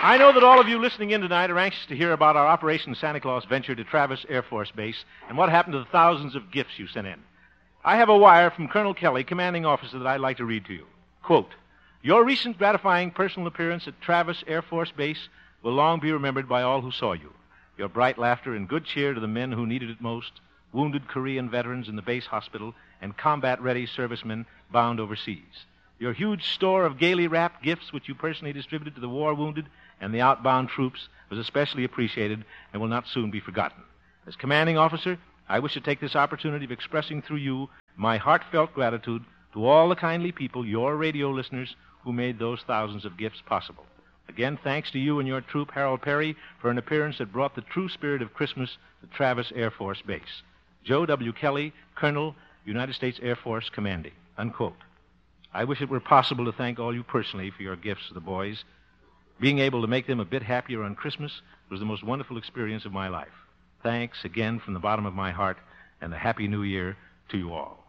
I know that all of you listening in tonight are anxious to hear about our Operation Santa Claus venture to Travis Air Force Base and what happened to the thousands of gifts you sent in. I have a wire from Colonel Kelly, commanding officer, that I'd like to read to you. Quote, "Your recent gratifying personal appearance at Travis Air Force Base will long be remembered by all who saw you. Your bright laughter and good cheer to the men who needed it most, wounded Korean veterans in the base hospital, and combat-ready servicemen bound overseas. Your huge store of gaily wrapped gifts, which you personally distributed to the war-wounded and the outbound troops, was especially appreciated and will not soon be forgotten. As commanding officer, I wish to take this opportunity of expressing through you my heartfelt gratitude to all the kindly people, your radio listeners, who made those thousands of gifts possible. Again, thanks to you and your troop, Harold Perry, for an appearance that brought the true spirit of Christmas to Travis Air Force Base. Joe W. Kelly, Colonel, United States Air Force, commanding." Unquote. I wish it were possible to thank all you personally for your gifts to the boys. Being able to make them a bit happier on Christmas was the most wonderful experience of my life. Thanks again from the bottom of my heart, and a Happy New Year to you all.